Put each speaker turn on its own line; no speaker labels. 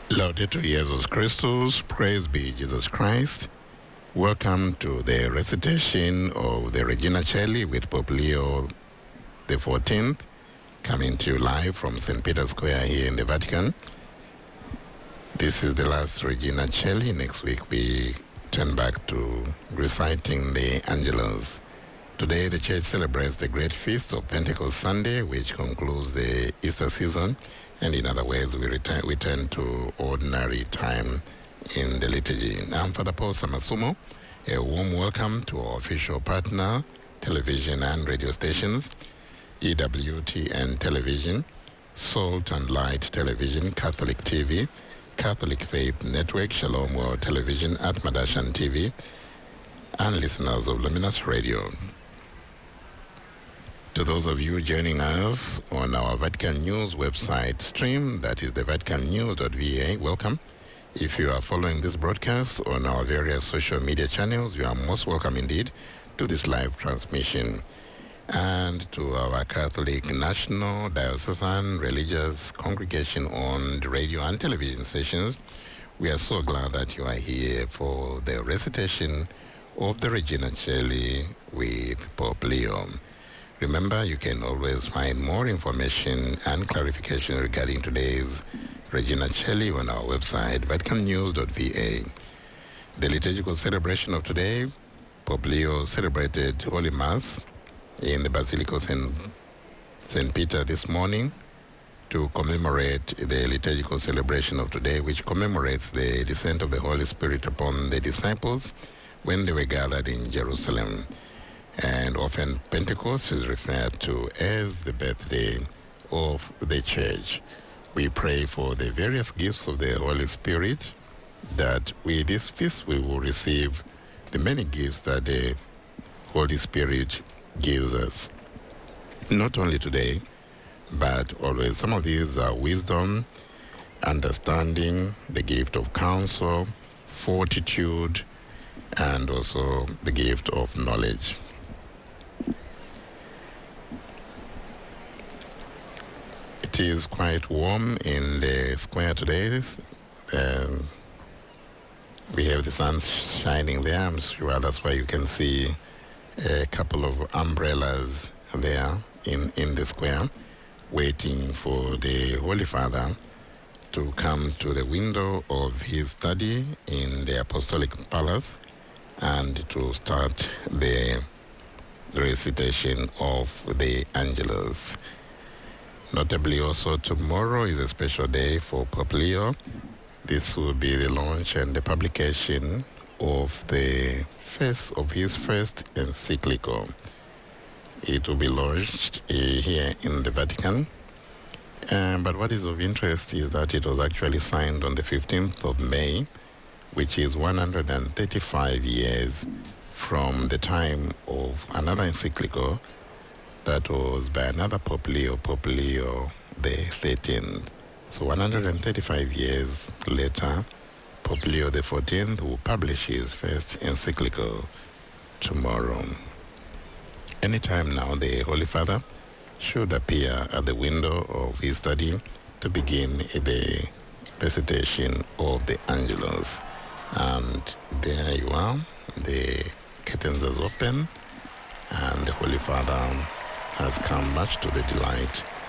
Laudetur Jesus Christus, praise be Jesus Christ. Welcome to the recitation of the Regina Coeli with Pope Leo the 14th, coming to you live from St. Peter's Square here in the Vatican. This is the last Regina Coeli. Next week we turn back to reciting the Angelus. Today the Church celebrates the great feast of Pentecost Sunday, which concludes the Easter season, and in other ways we return to ordinary time in the liturgy. I'm Father Paul Samasumo. A warm welcome to our official partner, television and radio stations, EWTN Television, Salt and Light Television, Catholic TV, Catholic Faith Network, Shalom World Television, Atmadashan TV, and listeners of Luminous Radio. To those of you joining us on our Vatican News website stream, that is the vaticannews.va, welcome. If you are following this broadcast on our various social media channels, you are most welcome indeed to this live transmission. And to our Catholic National, Diocesan, Religious Congregation on radio and television stations, we are so glad that you are here for the recitation of the Regina Coeli with Pope Leo. Remember, you can always find more information and clarification regarding today's Regina Coeli on our website, vaticannews.va. The liturgical celebration of today, Pope Leo celebrated Holy Mass in the Basilica of St. Peter this morning to commemorate the liturgical celebration of today, which commemorates the descent of the Holy Spirit upon the disciples when they were gathered in Jerusalem. And often Pentecost is referred to as the birthday of the Church. We pray for the various gifts of the Holy Spirit, that with this feast we will receive the many gifts that the Holy Spirit gives us. Not only today, but always. Some of these are wisdom, understanding, the gift of counsel, fortitude, and also the gift of knowledge. It is quite warm in the square today. We have the sun shining there. I'm sure that's why you can see a couple of umbrellas there in the square, waiting for the Holy Father to come to the window of his study in the Apostolic Palace and to start the recitation of the Angelus. Notably also tomorrow is a special day for Pope Leo. This will be the launch and the publication of his first encyclical. It will be launched here in the Vatican. But what is of interest is that it was actually signed on the 15th of May, which is 135 years from the time of another encyclical that was by another Pope Leo the 13th. So 135 years later, Pope Leo the 14th will publish his first encyclical tomorrow. Anytime now, the Holy Father should appear at the window of his study to begin the recitation of the Angelus. And there you are, the curtains are open, and the Holy Father has come much to the delight